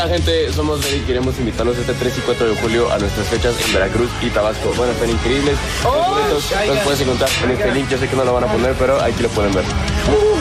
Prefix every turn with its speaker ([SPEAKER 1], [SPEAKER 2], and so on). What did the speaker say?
[SPEAKER 1] Hola gente, somos Derek y queremos invitarlos este 3 y 4 de julio a nuestras fechas en Veracruz y Tabasco. Van a estar increíbles. Los boletos los puedes encontrar en este link, yo sé que no lo van a poner, pero aquí lo pueden ver.